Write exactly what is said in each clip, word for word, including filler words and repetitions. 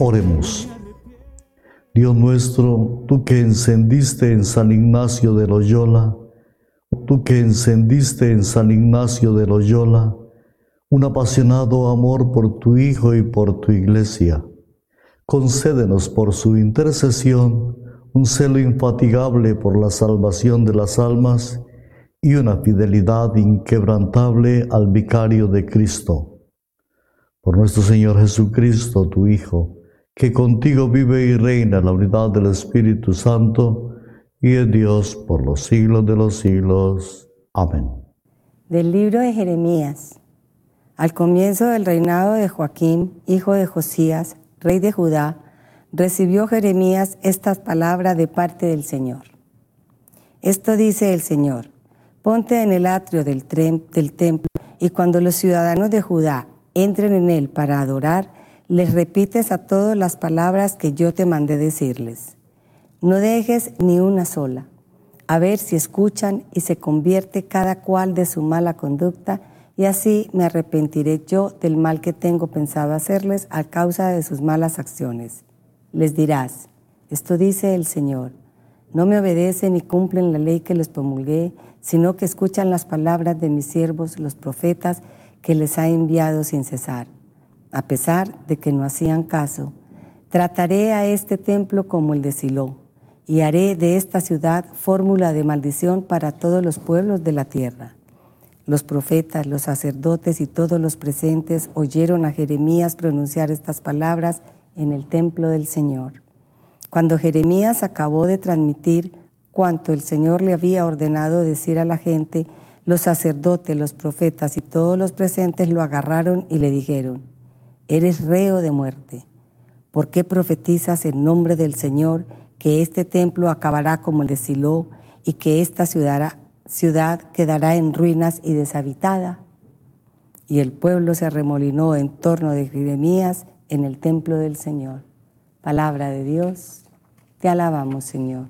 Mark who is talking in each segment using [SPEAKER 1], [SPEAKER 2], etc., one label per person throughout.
[SPEAKER 1] Oremos. Dios nuestro, tú que encendiste en San Ignacio de Loyola, tú que encendiste en San Ignacio de Loyola un apasionado amor por tu Hijo y por tu Iglesia, concédenos por su intercesión un celo infatigable por la salvación de las almas y una fidelidad inquebrantable al vicario de Cristo. Por nuestro Señor Jesucristo, tu Hijo, que contigo vive y reina en la unidad del Espíritu Santo, y es Dios por los siglos de los siglos. Amén.
[SPEAKER 2] Del libro de Jeremías. Al comienzo del reinado de Joaquín, hijo de Josías, rey de Judá, recibió Jeremías estas palabras de parte del Señor. Esto dice el Señor: ponte en el atrio del, del templo, y cuando los ciudadanos de Judá entren en él para adorar, les repites a todos las palabras que yo te mandé decirles. No dejes ni una sola, a ver si escuchan y se convierte cada cual de su mala conducta, y así me arrepentiré yo del mal que tengo pensado hacerles a causa de sus malas acciones. Les dirás: esto dice el Señor, no me obedecen ni cumplen la ley que les promulgué, sino que escuchan las palabras de mis siervos, los profetas, que les ha enviado sin cesar. A pesar de que no hacían caso, trataré a este templo como el de Silo, y haré de esta ciudad fórmula de maldición para todos los pueblos de la tierra. Los profetas, los sacerdotes y todos los presentes oyeron a Jeremías pronunciar estas palabras en el templo del Señor. Cuando Jeremías acabó de transmitir cuanto el Señor le había ordenado decir a la gente, los sacerdotes, los profetas y todos los presentes lo agarraron y le dijeron: eres reo de muerte. ¿Por qué profetizas en nombre del Señor que este templo acabará como el de Silo y que esta ciudad, ciudad quedará en ruinas y deshabitada? Y el pueblo se arremolinó en torno de Jeremías en el templo del Señor. Palabra de Dios, te alabamos, Señor.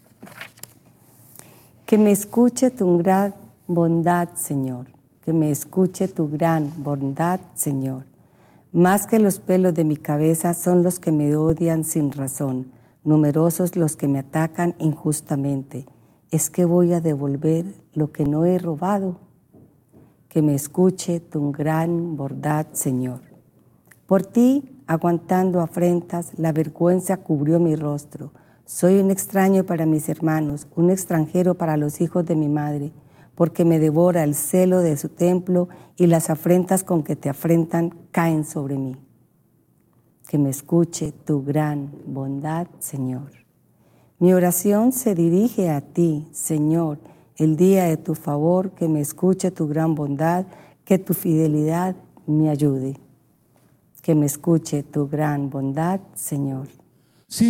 [SPEAKER 2] Que me escuche tu gran bondad, Señor. Que me escuche tu gran bondad, Señor. Más que los pelos de mi cabeza son los que me odian sin razón, numerosos los que me atacan injustamente. ¿Es que voy a devolver lo que no he robado? Que me escuche tu gran bondad, Señor. Por ti, aguantando afrentas, la vergüenza cubrió mi rostro. Soy un extraño para mis hermanos, un extranjero para los hijos de mi madre, porque me devora el celo de su templo y las afrentas con que te afrentan caen sobre mí. Que me escuche tu gran bondad, Señor. Mi oración se dirige a ti, Señor, el día de tu favor, que me escuche tu gran bondad, que tu fidelidad me ayude. Que me escuche tu gran bondad, Señor.